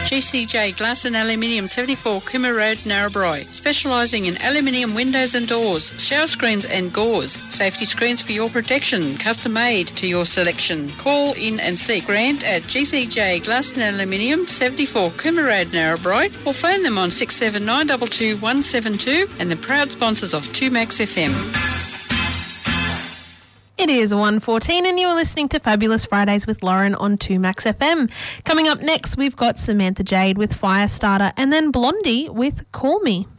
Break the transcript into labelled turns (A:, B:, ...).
A: GCJ Glass and Aluminium, 74 Cooma Road, Narrabri. Specialising in aluminium windows and doors, shower screens and gauze. Safety screens for your protection, custom made to your selection. Call in and see Grant at GCJ Glass and Aluminium, 74 Cooma Road, Narrabri, or phone them on 67922 172 and the proud sponsors of 2Max FM.
B: It is 1:14 and you're listening to Fabulous Fridays with Lauren on 2Max FM. Coming up next, we've got Samantha Jade with Firestarter and then Blondie with Call Me.